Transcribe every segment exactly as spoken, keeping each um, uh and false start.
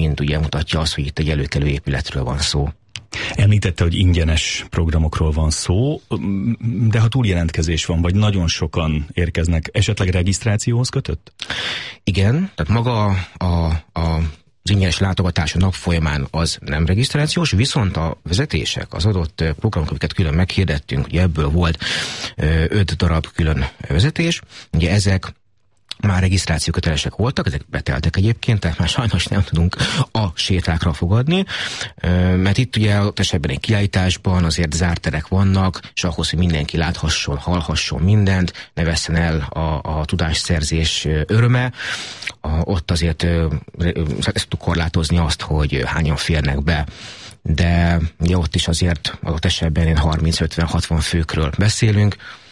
mind ugye mutatja azt, hogy itt egy előkelő épületről van szó. Említette, hogy ingyenes programokról van szó, de ha túljelentkezés van, vagy nagyon sokan érkeznek, esetleg regisztrációhoz kötött? Igen, tehát maga a, a az ingyenes látogatás a nap folyamán az nem regisztrációs, viszont a vezetések, az adott programok, amiket külön meghirdettünk, ugye ebből volt öt darab külön vezetés, ugye ezek már regisztrációkötelesek voltak, ezek beteltek egyébként, tehát már sajnos nem tudunk a sétákra fogadni, mert itt ugye esetben egy kiállításban azért zárt terek vannak, és ahhoz, hogy mindenki láthasson, hallhasson mindent, ne vesszen el a, a tudásszerzés öröme, a, ott azért tudtuk korlátozni azt, hogy hányan férnek be, de ugye ott is azért adott esetben harminc ötven hatvan főkről beszélünk,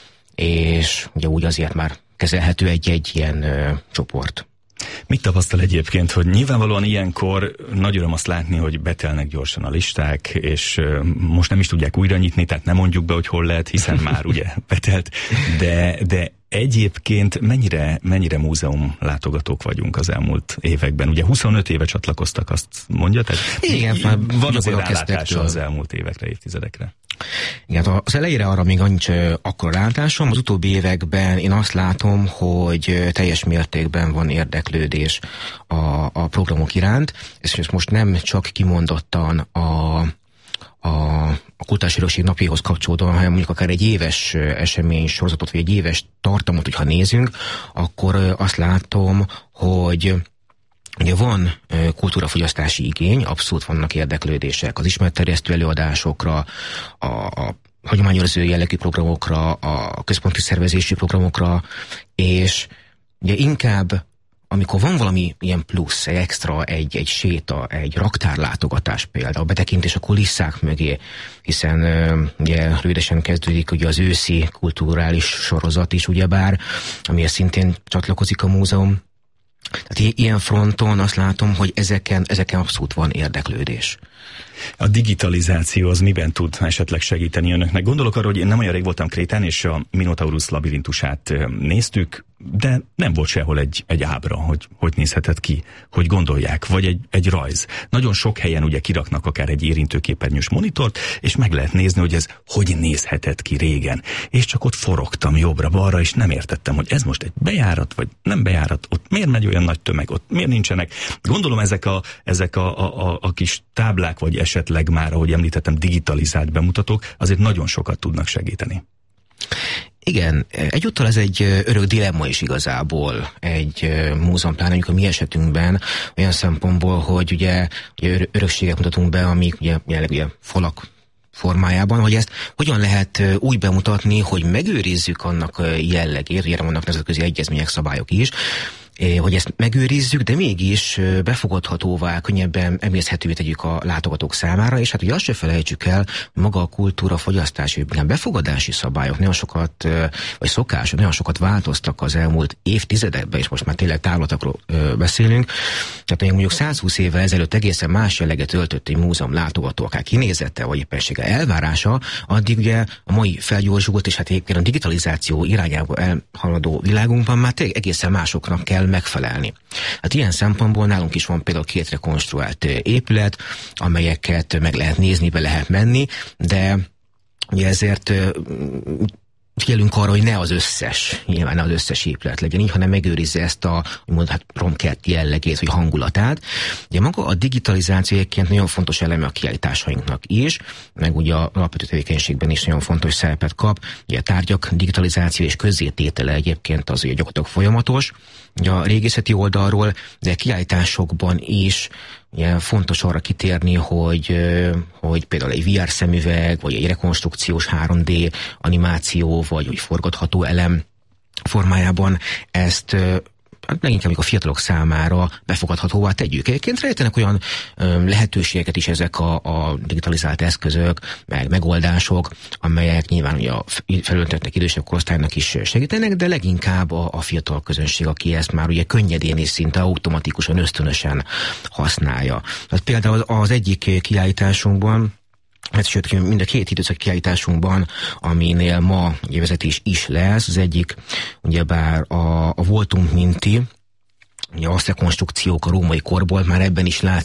és ugye úgy azért már kezelhető egy-egy ilyen ö, csoport. Mit tapasztal egyébként, hogy nyilvánvalóan ilyenkor nagy öröm azt látni, hogy betelnek gyorsan a listák, és ö, most nem is tudják újra nyitni, tehát nem mondjuk be, hogy hol lehet, hiszen már ugye betelt, de, de egyébként mennyire, mennyire múzeum látogatók vagyunk az elmúlt években? Ugye huszonöt éve csatlakoztak, azt mondja? Tehát igen, van azért rálátása az elmúlt évekre, évtizedekre. Igen, az elejére arra még nincs akkora rálátásom. Az utóbbi években én azt látom, hogy teljes mértékben van érdeklődés a, a programok iránt, és most nem csak kimondottan a a, a kulturális örökség napjához kapcsolódóan, hanem mondjuk akár egy éves esemény sorozatot, vagy egy éves tartamot, hogyha nézünk, akkor azt látom, hogy ugye van kultúrafogyasztási igény, abszolút vannak érdeklődések az ismeretterjesztő előadásokra, a, a hagyományőrző jellegű programokra, a központi szervezési programokra, és ugye inkább amikor van valami ilyen plusz, egy extra, egy, egy séta, egy raktárlátogatás például, betekintés a kulisszák mögé, hiszen ugye rövidesen kezdődik ugye az őszi kulturális sorozat is ugyebár, amihez szintén csatlakozik a múzeum. Tehát ilyen fronton azt látom, hogy ezeken, ezeken abszolút van érdeklődés. A digitalizáció az miben tud esetleg segíteni önöknek? Gondolok arra, hogy én nem olyan rég voltam Krétán, és a Minotaurus labirintusát néztük, de nem volt sehol egy, egy ábra, hogy hogy nézhetett ki, hogy gondolják, vagy egy, egy rajz. Nagyon sok helyen ugye kiraknak akár egy érintőképernyős monitort, és meg lehet nézni, hogy ez hogy nézhetett ki régen. És csak ott forogtam jobbra-balra, és nem értettem, hogy ez most egy bejárat, vagy nem bejárat, ott miért megy olyan nagy tömeg, ott miért nincsenek. Gondolom ezek a, ezek a, a, a, a kis táblák, vagy esetleg már, ahogy említettem, digitalizált bemutatók, azért nagyon sokat tudnak segíteni. Igen, egyúttal ez egy örök dilemma is igazából egy múzeum, pláne amikor mi esetünkben olyan szempontból, hogy ugye, ugye örökséget mutatunk be, amik ugye jelenleg ugye falak formájában, hogy ezt hogyan lehet úgy bemutatni, hogy megőrizzük annak jellegét, ugye vannak nemzetközi egyezmények, szabályok is, hogy ezt megőrizzük, de mégis befogadhatóvá, könnyebben emészhetővé tegyük a látogatók számára, és hát ugye azt se felejtsük el, hogy maga a kultúra, fogyasztási, befogadási szabályok nagyon sokat, vagy szokások nagyon sokat változtak az elmúlt évtizedekben, és most már tényleg távlatokról beszélünk. Tehát még mondjuk százhúsz évvel ezelőtt egészen más jelleget öltött egy múzeum látogató, akár kinézete, vagy éppensége elvárása, addig ugye a mai felgyorsult, és hát a digitalizáció irányába elhaladó világunkban már tényleg egészen másoknak kell megfelelni. Hát ilyen szempontból nálunk is van például két rekonstruált épület, amelyeket meg lehet nézni, be lehet menni, de ugye ezért figyelünk arra, hogy ne az összes, nyilván ne az összes épület legyen így, hanem megőrizze ezt a, úgymond, hát romkert jellegét, vagy hangulatát. Ugye maga a digitalizáció egyébként nagyon fontos eleme a kiállításainknak is, meg ugye a alapvető tevékenységben is nagyon fontos szerepet kap. Ugye a tárgyak digitalizáció és közzététele egyébként az ugye gyakorlatilag folyamatos, ugye a régészeti oldalról, de kiállításokban is ugye fontos arra kitérni, hogy, hogy például egy vé er szemüveg, vagy egy rekonstrukciós három dé animáció, vagy egy forgatható elem formájában ezt hát leginkább a fiatalok számára befogadhatóvá tegyük. Egyébként rejtenek olyan ö, lehetőségeket is ezek a, a digitalizált eszközök, meg megoldások, amelyek nyilván ugye a felültetnek idősebb korosztálynak is segítenek, de leginkább a, a fiatal közönség, aki ezt már ugye könnyedén és szinte automatikusan, ösztönösen használja. Tehát például az egyik kiállításunkban, hát sőt, mind a két időszak kiállításunkban, aminél ma ugye vezetés is lesz, az egyik ugyebár a, a Voltunk Minti, ugye a rekonstrukciók a római korból, már ebben is látszik,